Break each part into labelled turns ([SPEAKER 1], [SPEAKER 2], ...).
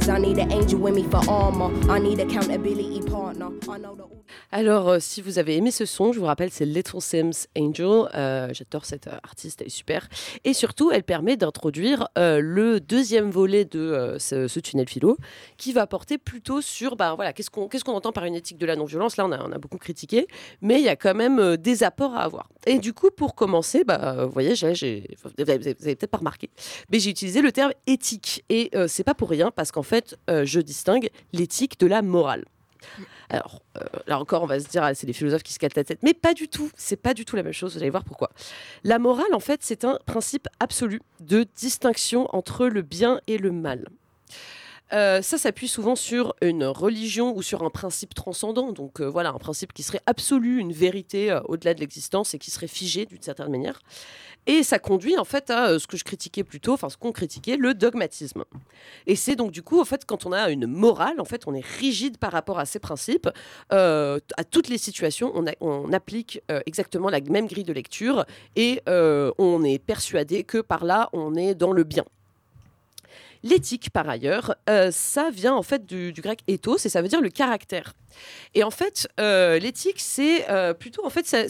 [SPEAKER 1] Alors, si vous avez aimé ce son, je vous rappelle, c'est Little Sims Angel. J'adore cette artiste, elle est super. Et surtout, elle permet d'introduire le deuxième volet de ce tunnel philo, qui va porter plutôt sur qu'est-ce qu'on entend par une éthique de la non-violence. Là, on a beaucoup critiqué, mais il y a quand même des apports à avoir. Et du coup, pour commencer, vous voyez, vous avez peut-être pas remarqué, mais j'ai utilisé le terme éthique. Et c'est pas pour rien, parce qu'en fait, je distingue l'éthique de la morale. Alors, là encore, on va se dire, c'est les philosophes qui se cassent la tête. Mais pas du tout. C'est pas du tout la même chose. Vous allez voir pourquoi. La morale, en fait, c'est un principe absolu de distinction entre le bien et le mal. Ça s'appuie souvent sur une religion ou sur un principe transcendant. Donc un principe qui serait absolu, une vérité au-delà de l'existence et qui serait figé d'une certaine manière. Et ça conduit en fait à ce que je critiquais plus tôt, ce qu'on critiquait, le dogmatisme. Et c'est donc du coup, en fait, quand on a une morale, en fait, on est rigide par rapport à ces principes. À toutes les situations, on applique exactement la même grille de lecture et on est persuadé que par là, on est dans le bien. L'éthique, par ailleurs, ça vient en fait du grec ethos et ça veut dire le caractère. Et en fait, l'éthique, c'est plutôt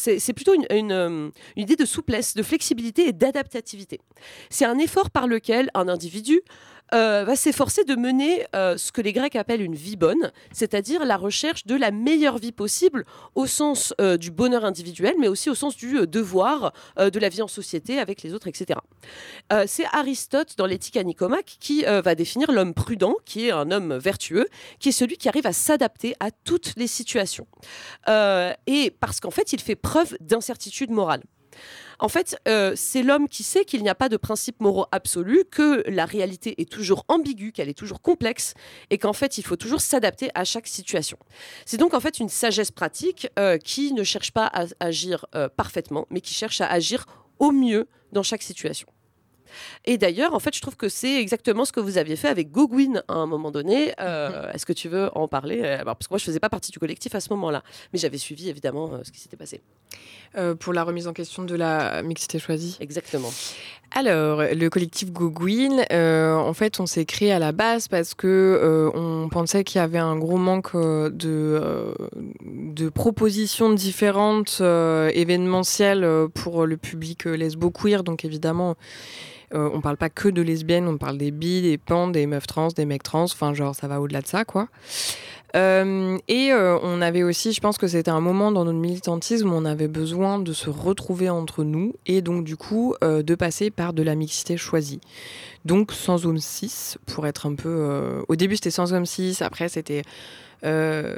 [SPEAKER 1] une idée de souplesse, de flexibilité et d'adaptativité. C'est un effort par lequel un individu va s'efforcer de mener ce que les Grecs appellent une vie bonne, c'est-à-dire la recherche de la meilleure vie possible au sens du bonheur individuel, mais aussi au sens du devoir de la vie en société avec les autres, etc. C'est Aristote, dans l'Éthique à Nicomaque, qui va définir l'homme prudent, qui est un homme vertueux, qui est celui qui arrive à s'adapter à toutes les situations. Et parce qu'en fait, il fait preuve d'incertitude morale. En fait, c'est l'homme qui sait qu'il n'y a pas de principe moraux absolu, que la réalité est toujours ambiguë, qu'elle est toujours complexe, et qu'en fait, il faut toujours s'adapter à chaque situation. C'est donc en fait une sagesse pratique qui ne cherche pas à agir parfaitement, mais qui cherche à agir au mieux dans chaque situation. Et d'ailleurs, en fait, je trouve que c'est exactement ce que vous aviez fait avec Gauguin à un moment donné. Est-ce que tu veux en parler ? Parce que moi, je ne faisais pas partie du collectif à ce moment-là, mais j'avais suivi évidemment ce qui s'était passé.
[SPEAKER 2] Pour la remise en question de la mixité choisie.
[SPEAKER 1] Exactement.
[SPEAKER 2] Alors, le collectif Gauguin, en fait, on s'est créé à la base parce que on pensait qu'il y avait un gros manque de propositions différentes événementielles pour le public lesbo-queer. Donc, évidemment, on parle pas que de lesbiennes, on parle des bi, des pan, des meufs trans, des mecs trans. Enfin, genre, ça va au-delà de ça, quoi. On avait aussi, je pense que c'était un moment dans notre militantisme où on avait besoin de se retrouver entre nous et donc du coup de passer par de la mixité choisie. Donc sans homme cis, pour être un peu... Au début c'était sans homme cis, après c'était... je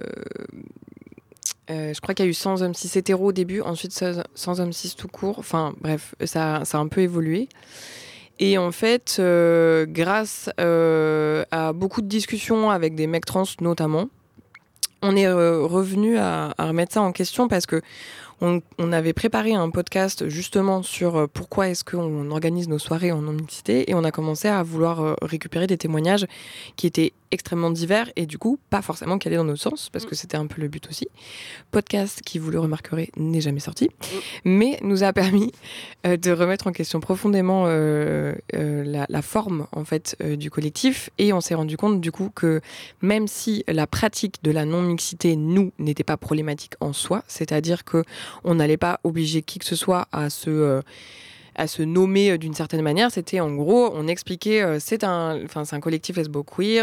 [SPEAKER 2] crois qu'il y a eu sans homme cis hétéro au début, ensuite sans homme cis tout court. Enfin bref, ça a un peu évolué. Et en fait, grâce à beaucoup de discussions avec des mecs trans notamment, on est revenu à remettre ça en question parce que on avait préparé un podcast justement sur pourquoi est-ce qu'on organise nos soirées en non-mixité et on a commencé à vouloir récupérer des témoignages qui étaient extrêmement divers et du coup pas forcément calés dans notre sens parce que c'était un peu le but aussi. Podcast qui, vous le remarquerez, n'est jamais sorti, mais nous a permis de remettre en question profondément la forme en fait du collectif et on s'est rendu compte du coup que même si la pratique de la non-mixité nous n'était pas problématique en soi, c'est-à-dire que on n'allait pas obliger qui que ce soit à se nommer d'une certaine manière. C'était en gros, on expliquait, c'est un collectif lesbo-queer,